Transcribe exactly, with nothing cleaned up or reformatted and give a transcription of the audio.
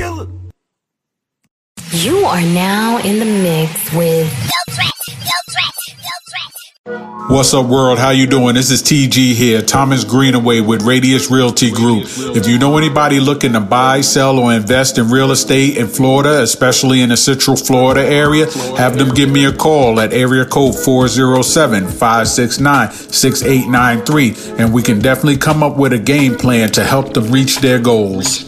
killer. You are now in the mix with No threat, no threat, no threat. What's up, world? How you doing? This is T G here, Thomas Greenaway with Radius Realty Group. If you know anybody looking to buy, sell, or invest in real estate in Florida, especially in the Central Florida area, have them give me a call at area code four oh seven, five six nine, six eight nine three, and we can definitely come up with a game plan to help them reach their goals.